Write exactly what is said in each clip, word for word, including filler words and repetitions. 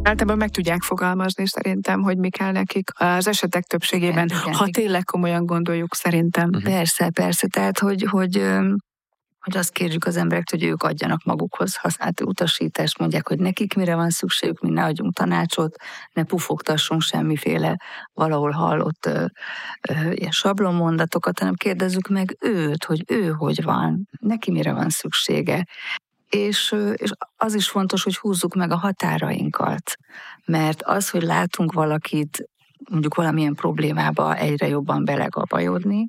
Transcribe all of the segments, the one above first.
Általában meg tudják fogalmazni szerintem, hogy mi kell nekik. Az esetek többségében, igen, igen, ha igen. tényleg komolyan gondoljuk szerintem. Persze, persze. Tehát, hogy, hogy, hogy azt kérjük az emberektől, hogy ők adjanak magukhoz használati utasítást, mondják, hogy nekik mire van szükségük, mi ne adjunk tanácsot, ne pufogtassunk semmiféle valahol hallott ö, ö, ilyen sablonmondatokat, hanem kérdezzük meg őt, hogy ő hogy van, neki mire van szüksége. És, és az is fontos, hogy húzzuk meg a határainkat, mert az, hogy látunk valakit mondjuk valamilyen problémába egyre jobban belegabajodni,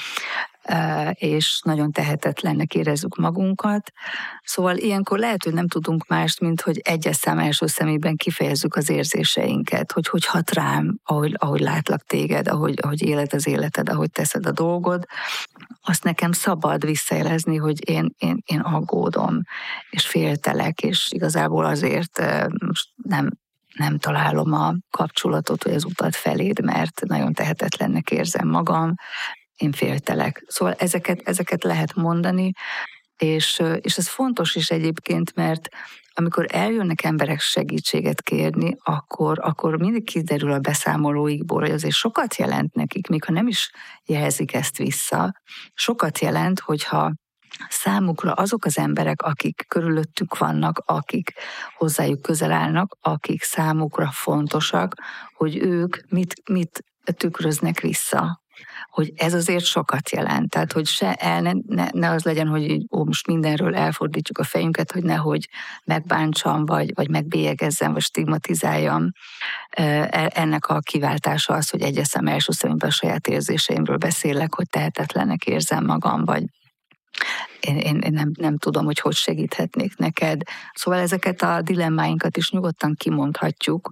és nagyon tehetetlennek érezzük magunkat. Szóval ilyenkor lehet, hogy nem tudunk mást, mint hogy egyes szám első szemében kifejezzük az érzéseinket, hogy hogy hat rám, ahogy, ahogy látlak téged, ahogy, ahogy éled az életed, ahogy teszed a dolgod. Azt nekem szabad visszajelezni, hogy én, én, én aggódom, és féltelek, és igazából azért most nem nem találom a kapcsolatot, vagy az utat feléd, mert nagyon tehetetlennek érzem magam, én féltelek. Szóval ezeket, ezeket lehet mondani, és, és ez fontos is egyébként, mert amikor eljönnek emberek segítséget kérni, akkor, akkor mindig kiderül a beszámolóikból, hogy azért sokat jelent nekik, még ha nem is jelzik ezt vissza. Sokat jelent, hogyha számukra azok az emberek, akik körülöttük vannak, akik hozzájuk közel állnak, akik számukra fontosak, hogy ők mit, mit tükröznek vissza. Hogy ez azért sokat jelent. Tehát, hogy se el, ne, ne, ne az legyen, hogy így, ó, most mindenről elfordítjuk a fejünket, hogy nehogy megbántsam, vagy, vagy megbélyegezzem, vagy stigmatizáljam. Ennek a kiváltása az, hogy egyes szem első szemében a saját érzéseimről beszélek, hogy tehetetlennek érzem magam, vagy Én, én, én nem, nem tudom, hogy hogy segíthetnék neked. Szóval ezeket a dilemmáinkat is nyugodtan kimondhatjuk,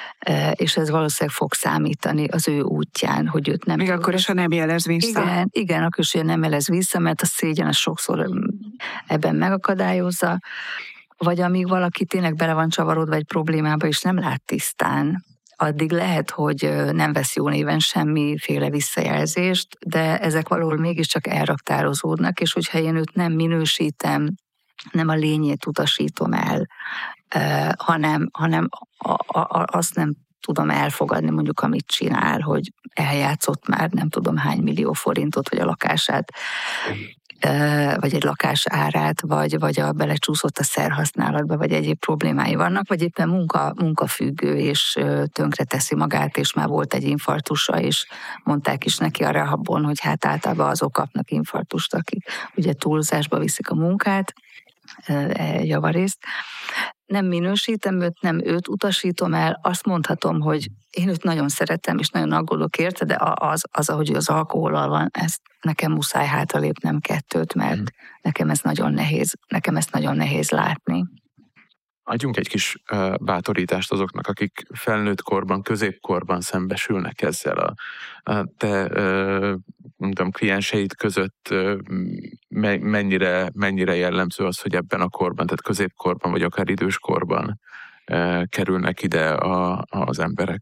és ez valószínűleg fog számítani az ő útján, hogy őt nem... Még akkor is, ha nem jelez vissza. Igen, igen, akkor is, hogy nem jelez vissza, mert a szégyen az sokszor ebben megakadályozza, vagy amíg valaki tényleg bele van csavarodva egy problémába, és nem lát tisztán, addig lehet, hogy nem vesz jó néven semmiféle visszajelzést, de ezek valahol mégiscsak elraktározódnak, és hogyha én őt nem minősítem, nem a lényét utasítom el, hanem, hanem a, a, azt nem tudom elfogadni, mondjuk, amit csinál, hogy eljátszott már nem tudom hány millió forintot, vagy a lakását, vagy egy lakás árát, vagy, vagy a belecsúszott a szerhasználatba, vagy egyéb problémái vannak, vagy éppen munka, munkafüggő, és tönkre teszi magát, és már volt egy infarktusa, és mondták is neki a rehabon, hogy hát általában azok kapnak infarktust, akik ugye túlzásba viszik a munkát, javarészt. Nem minősítem őt, nem őt utasítom el, azt mondhatom, hogy én őt nagyon szeretem, és nagyon aggódok érte, de az, az ahogy az alkohollal van, ezt nekem muszáj hátralépnem kettőt, mert mm. nekem ez nagyon nehéz, nekem ezt nagyon nehéz látni. Adjunk egy kis uh, bátorítást azoknak, akik felnőtt korban, középkorban szembesülnek ezzel. A, a te uh, mondtam, klienseid között uh, me, mennyire, mennyire jellemző az, hogy ebben a korban, tehát középkorban, vagy akár időskorban uh, kerülnek ide a, az emberek?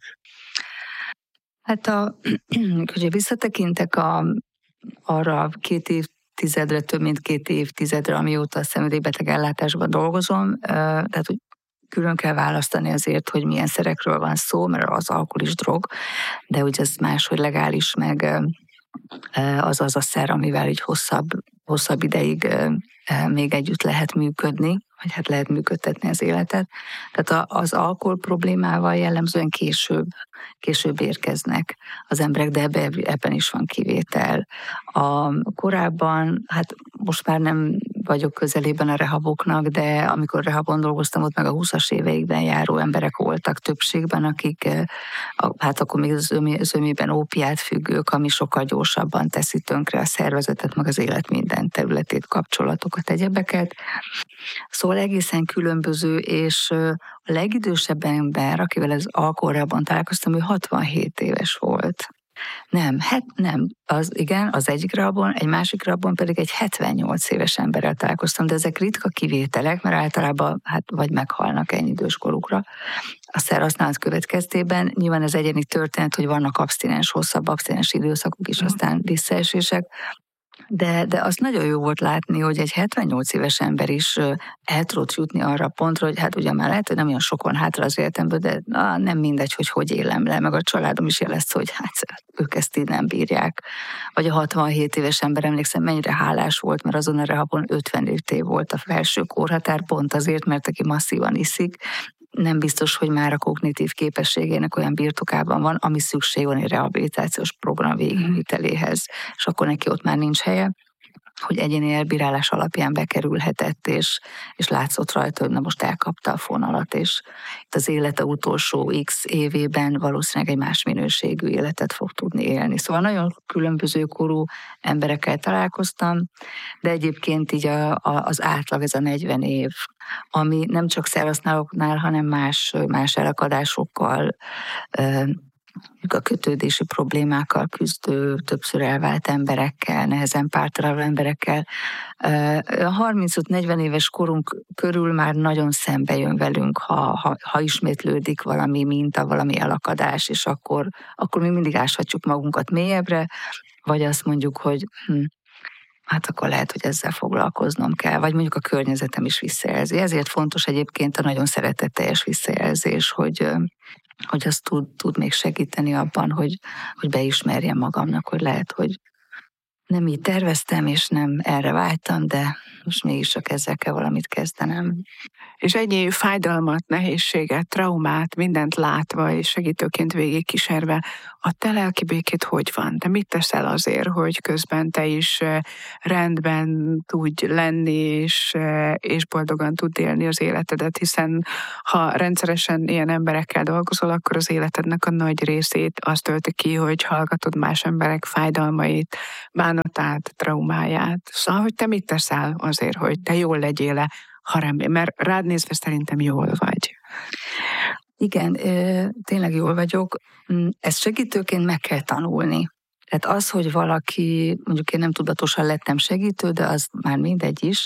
Hát, a, hogyha visszatekintek a, arra két évtizedre, több mint két évtizedre, amióta a szenvedélybeteg ellátásban dolgozom, tehát hogy külön kell választani azért, hogy milyen szerekről van szó, mert az alkohol is drog, de ugye ez máshogy legális, meg az az a szer, amivel így hosszabb, hosszabb ideig még együtt lehet működni, vagy hát lehet működtetni az életet. Tehát az alkohol problémával jellemzően később, később érkeznek az emberek, de ebben is van kivétel. A korábban, hát most már nem vagyok közelében a rehaboknak, de amikor rehabon dolgoztam, ott meg a húszas éveikben járó emberek voltak többségben, akik hát akkor még az zömében ópiát függők, ami sokkal gyorsabban teszi tönkre a szervezetet, meg az élet minden területét, kapcsolatokat, egyebeket. Szóval egészen különböző, és a legidősebb ember, akivel az alkoholrehabban találkoztam, ő hatvanhét éves volt. Nem, hát nem, az igen, az egyik rehabon, egy másik rehabon pedig egy hetvennyolc éves emberrel találkoztam, de ezek ritka kivételek, mert általában hát vagy meghalnak ennyi időskorukra. A szerhasználat következtében nyilván ez egyéni történet, hogy vannak abstinens, hosszabb abstinens időszakok is, aztán visszaesések, De, de azt nagyon jó volt látni, hogy egy hetvennyolc éves ember is el tudott jutni arra a pontra, hogy hát ugyan már lehet, hogy nem olyan sok van hátra az életemből, de na, nem mindegy, hogy hogy élem le, meg a családom is jelezte, hogy hát ők ezt így nem bírják. Vagy a hatvanhét éves ember, emlékszem, mennyire hálás volt, mert azon a rehabon ötven év volt a felső korhatár, pont azért, mert aki masszívan iszik, nem biztos, hogy már a kognitív képességének olyan birtokában van, ami szükség van egy rehabilitációs program végigviteléhez, és akkor neki ott már nincs helye, hogy egyéni elbírálás alapján bekerülhetett, és, és látszott rajta, hogy na most elkapta a fonalat, és itt az élete utolsó x évében valószínűleg egy más minőségű életet fog tudni élni. Szóval nagyon különböző korú emberekkel találkoztam, de egyébként így a, a, az átlag ez a negyven év, ami nem csak szerhasználóknál, hanem más, más elakadásokkal, a kötődési problémákkal küzdő, többször elvált emberekkel, nehezen pártaláló emberekkel. A harmincöt-negyven éves korunk körül már nagyon szembe jön velünk, ha, ha, ha ismétlődik valami minta, valami elakadás, és akkor, akkor mi mindig áshatjuk magunkat mélyebbre, vagy azt mondjuk, hogy hm, hát akkor lehet, hogy ezzel foglalkoznom kell, vagy mondjuk a környezetem is visszajelzi. Ezért fontos egyébként a nagyon szeretetteljes visszajelzés, hogy hogy az tud, tud még segíteni abban, hogy, hogy beismerjem magamnak, hogy lehet, hogy nem így terveztem, és nem erre vágytam, de most mégis csak ezzel kell valamit kezdenem. És ennyi fájdalmat, nehézséget, traumát, mindent látva és segítőként végigkísérve, a te lelki békét hogy van? Te mit teszel azért, hogy közben te is rendben tudj lenni, és, és boldogan tud élni az életedet, hiszen ha rendszeresen ilyen emberekkel dolgozol, akkor az életednek a nagy részét azt tölti ki, hogy hallgatod más emberek fájdalmait, bánatát, traumáját. Szóval, hogy te mit teszel azért, hogy te jól legyél-e, ha remélem, mert rád nézve szerintem jól vagy. Igen, tényleg jól vagyok. Ezt segítőként meg kell tanulni. Tehát az, hogy valaki, mondjuk én nem tudatosan lettem segítő, de az már mindegy is,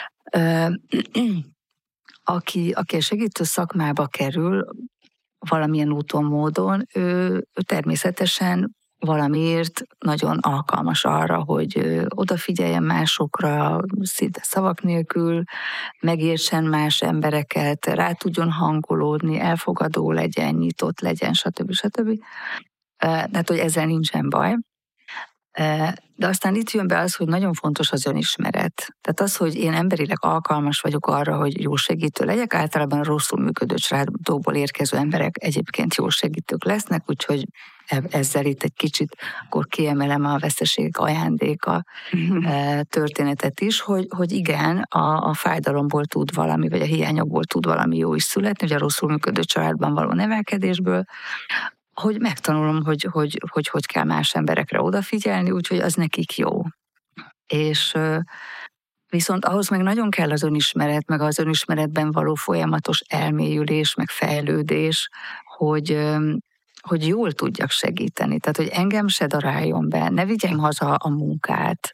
aki, aki a segítő szakmába kerül valamilyen úton, módon, ő, ő természetesen valamiért nagyon alkalmas arra, hogy odafigyeljen másokra, szinte szavak nélkül, megértsen más embereket, rá tudjon hangolódni, elfogadó legyen, nyitott legyen, stb. stb. Tehát, hogy ezzel nincsen baj. De aztán itt jön be az, hogy nagyon fontos az önismeret. Tehát az, hogy én emberileg alkalmas vagyok arra, hogy jó segítő legyek, általában rosszul működő családokból érkező emberek egyébként jó segítők lesznek, úgyhogy ezzel itt egy kicsit akkor kiemelem a veszteségek ajándéka történetet is, hogy, hogy igen, a, a fájdalomból tud valami, vagy a hiányokból tud valami jó is születni, vagy a rosszul működő családban való nevelkedésből, hogy megtanulom, hogy hogy, hogy hogy kell más emberekre odafigyelni, úgyhogy az nekik jó. És viszont ahhoz meg nagyon kell az önismeret, meg az önismeretben való folyamatos elmélyülés, meg fejlődés, hogy, hogy jól tudjak segíteni. Tehát, hogy engem se daráljon be, ne vigyem haza a munkát,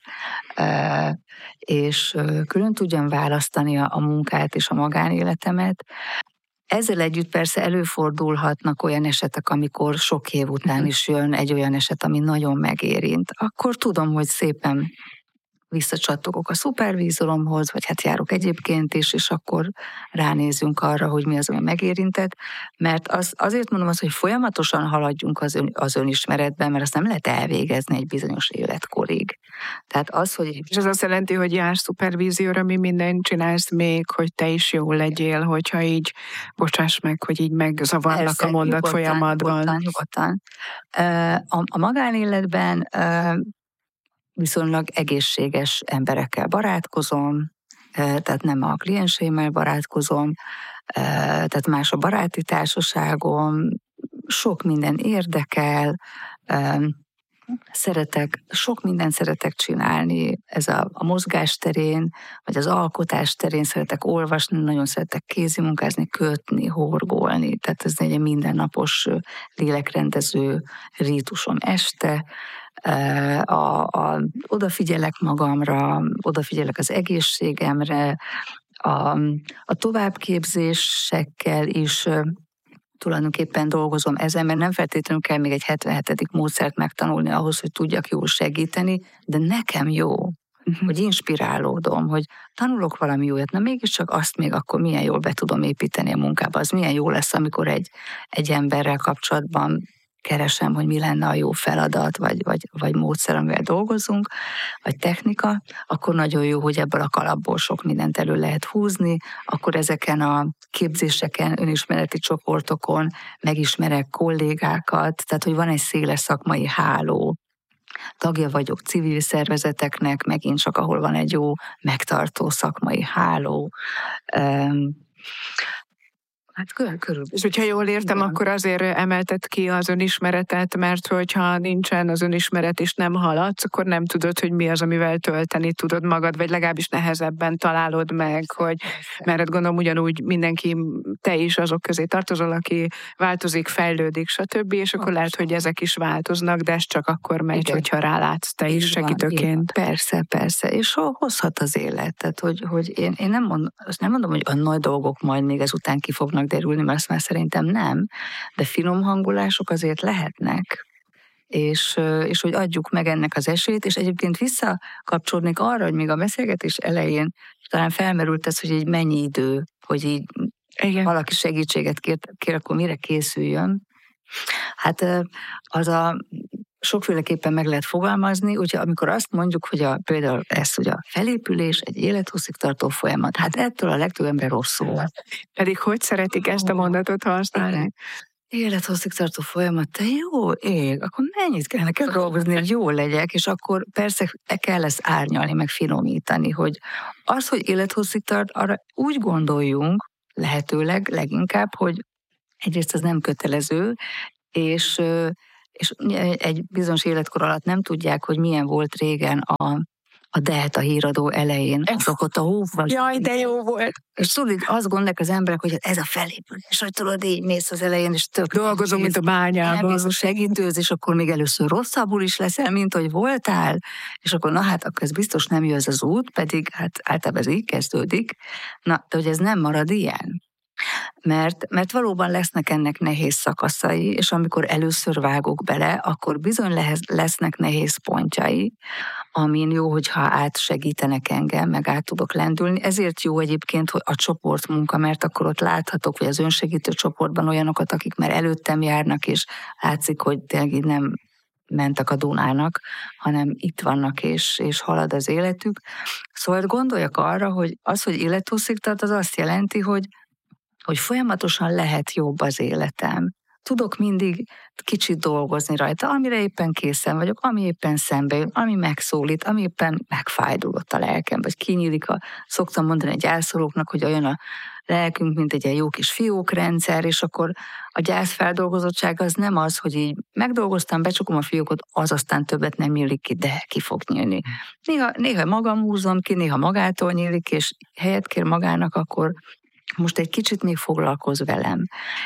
és külön tudjam választani a munkát és a magánéletemet. Ezzel együtt persze előfordulhatnak olyan esetek, amikor sok év után is jön egy olyan eset, ami nagyon megérint. Akkor tudom, hogy szépen visszacsattogok a szupervízoromhoz, vagy hát járok egyébként is, és akkor ránézünk arra, hogy mi az, ami megérintett. Mert az, azért mondom azt, hogy folyamatosan haladjunk az, ön, az önismeretben, mert azt nem lehet elvégezni egy bizonyos életkorig. Tehát az, hogy... És az azt jelenti, hogy jársz szupervízióra, mi mindent csinálsz még, hogy te is jól legyél, hogyha így, bocsáss meg, hogy így megzavarnak Persze, a mondat nyugodtan, folyamatban. Nyugodtan, nyugodtan. A, a magánéletben viszonylag egészséges emberekkel barátkozom, tehát nem a klienseimmel barátkozom, tehát más a baráti társaságom, sok minden érdekel, szeretek, sok mindent szeretek csinálni, ez a, a mozgás terén, vagy az alkotás terén szeretek olvasni, nagyon szeretek kézimunkázni, kötni, horgolni, tehát ez egy mindennapos lélekrendező rítusom este. A, a, odafigyelek magamra, odafigyelek az egészségemre, a, a továbbképzésekkel is tulajdonképpen dolgozom ezen, mert nem feltétlenül kell még egy hetvenhetedik módszert megtanulni ahhoz, hogy tudjak jól segíteni, de nekem jó, uh-huh. hogy inspirálódom, hogy tanulok valami újat, na mégiscsak azt még akkor milyen jól be tudom építeni a munkába, az milyen jó lesz, amikor egy, egy emberrel kapcsolatban keresem, hogy mi lenne a jó feladat, vagy, vagy, vagy módszer, amivel dolgozunk, vagy technika, akkor nagyon jó, hogy ebből a kalapból sok mindent elő lehet húzni, akkor ezeken a képzéseken, önismereti csoportokon megismerek kollégákat, tehát hogy van egy széles szakmai háló. Tagja vagyok civil szervezeteknek, megint csak ahol van egy jó megtartó szakmai háló. Um, Hát körül, körül. És hogyha jól értem, igen. akkor azért emelted ki az önismeretet, mert hogyha nincsen az önismeret és nem haladsz, akkor nem tudod, hogy mi az, amivel tölteni tudod magad, vagy legalábbis nehezebben találod meg, hogy mert gondolom ugyanúgy mindenki, te is azok közé tartozol, aki változik, fejlődik, stb. És akkor lehet, hogy ezek is változnak, de ez csak akkor megy, igen. hogyha rálátsz te is segítőként. Persze, persze, és hozhat az élet. Tehát, hogy, hogy én, én nem, mond, azt nem mondom, hogy a nagy dolgok majd még ezután ki fognak derülni, mert azt már szerintem nem, de finom hangulások azért lehetnek, és, és hogy adjuk meg ennek az esélyt, és egyébként visszakapcsolódnék arra, hogy még a beszélgetés elején talán felmerült ez, hogy így mennyi idő, hogy így igen. valaki segítséget kér, kér, akkor mire készüljön. Hát az a sokféleképpen meg lehet fogalmazni, ugye amikor azt mondjuk, hogy a, például ez, hogy a felépülés egy élethosszig tartó folyamat, hát ettől a legtöbb ember rosszul van. Pedig hogy szeretik ezt a mondatot használni? Élethosszig tartó folyamat, te jó ég, akkor mennyit kell nekem dolgozni, hogy jó legyek, és akkor persze kell ezt árnyalni, meg finomítani, hogy az, hogy élethosszig tart, arra úgy gondoljunk, lehetőleg leginkább, hogy egyrészt az nem kötelező, és és egy bizonyos életkor alatt nem tudják, hogy milyen volt régen a, a Delta híradó elején, azok ott a hóval. Jaj, de jó volt. És tudod, azt gondolják az emberek, hogy ez a felépülés, hogy tudod, így mész az elején, és tök. Dolgozom, mint a bányában. Ez a segítőz, és akkor még először rosszabbul is leszel, mint hogy voltál, és akkor na hát, akkor ez biztos nem jön az út, pedig hát általában ez így kezdődik. Na, de hogy ez nem marad ilyen. Mert, mert valóban lesznek ennek nehéz szakaszai, és amikor először vágok bele, akkor bizony lesz, lesznek nehéz pontjai, amin jó, hogyha átsegítenek engem, meg át tudok lendülni. Ezért jó egyébként hogy a csoportmunka, mert akkor ott láthatok, hogy az önsegítő csoportban olyanokat, akik már előttem járnak, és látszik, hogy tényleg így nem mentek a Dunának, hanem itt vannak, és, és halad az életük. Szóval gondoljak arra, hogy az, hogy élethosszig tart, az azt jelenti, hogy hogy folyamatosan lehet jobb az életem. Tudok mindig kicsit dolgozni rajta, amire éppen készen vagyok, ami éppen szembe jön, ami megszólít, ami éppen megfájdulott a lelkem, vagy kinyílik a, szoktam mondani a gyászolóknak, hogy olyan a lelkünk, mint egy ilyen jó kis fiókrendszer, és akkor a gyászfeldolgozottság az nem az, hogy így megdolgoztam, becsukom a fiókot, az aztán többet nem nyílik ki, de ki fog nyílni. Néha, néha magam húzom ki, néha magától nyílik, és helyet kér magának, akkor most egy kicsit még foglalkozz velem.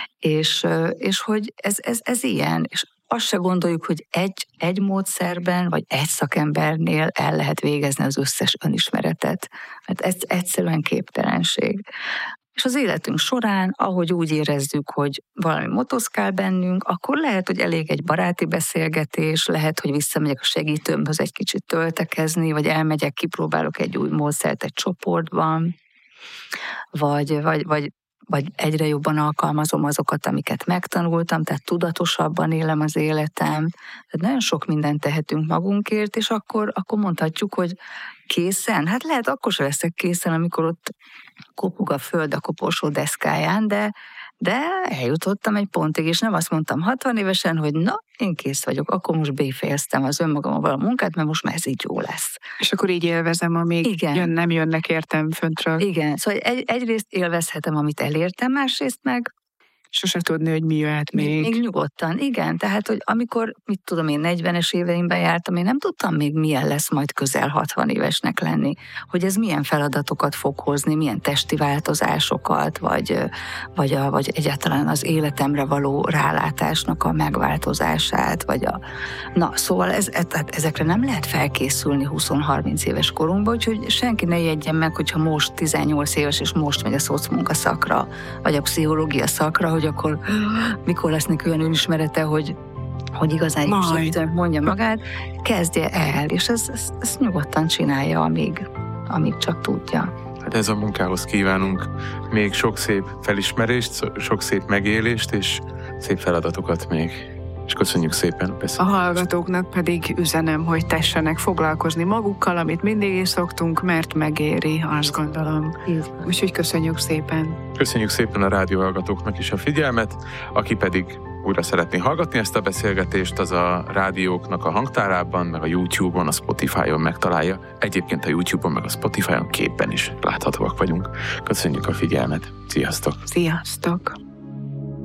És, és hogy ez, ez, ez ilyen, és azt se gondoljuk, hogy egy, egy módszerben, vagy egy szakembernél el lehet végezni az összes önismeretet. Mert ez egyszerűen képtelenség. És az életünk során, ahogy úgy érezzük, hogy valami motoszkál bennünk, akkor lehet, hogy elég egy baráti beszélgetés, lehet, hogy visszamegyek a segítőmhöz egy kicsit töltekezni, vagy elmegyek, kipróbálok egy új módszert egy csoportban, Vagy, vagy, vagy, vagy egyre jobban alkalmazom azokat, amiket megtanultam, tehát tudatosabban élem az életem. Tehát nagyon sok mindent tehetünk magunkért, és akkor, akkor mondhatjuk, hogy készen. Hát lehet, akkor sem leszek készen, amikor ott kopog a föld a koporsó deszkáján, de, de eljutottam egy pontig, és nem azt mondtam hatvan évesen, hogy na, én kész vagyok, akkor most befejeztem az önmagammal a munkát, mert most már ez így jó lesz. És akkor így élvezem, amíg igen. jön, nem jönnek értem föntről. Igen, szóval egy, egyrészt élvezhetem, amit elértem, másrészt meg sose tudni, hogy mi jöhet még. Még nyugodtan, igen. Tehát, hogy amikor, mit tudom én, negyvenes éveimben jártam, én nem tudtam még milyen lesz majd közel hatvan évesnek lenni. Hogy ez milyen feladatokat fog hozni, milyen testi változásokat, vagy, vagy, a, vagy egyáltalán az életemre való rálátásnak a megváltozását, vagy a... Na, szóval ez, ezekre nem lehet felkészülni húsz-harminc éves korunkban, úgyhogy senki ne jegyen meg, hogyha most tizennyolc éves, és most megy a szocmunka szakra, vagy a pszichológia szakra, hogy hogy akkor mikor lesznek olyan önismerete, hogy hogy igazán Majd. mondja magát, kezdje el, és ezt, ezt, ezt nyugodtan csinálja, amíg, amíg csak tudja. Hát ez a munkához kívánunk még sok szép felismerést, sok szép megélést, és szép feladatokat még. És köszönjük szépen. A hallgatóknak pedig üzenem, hogy tessenek foglalkozni magukkal, amit mindig is szoktunk, mert megéri, azt gondolom. Úgyhogy köszönjük szépen. Köszönjük szépen a rádióhallgatóknak is a figyelmet, aki pedig újra szeretné hallgatni ezt a beszélgetést, az a rádióknak a hangtárában, meg a YouTube-on, a Spotify-on megtalálja. Egyébként a YouTube-on, meg a Spotify-on képen is láthatóak vagyunk. Köszönjük a figyelmet. Sziasztok! Sziasztok!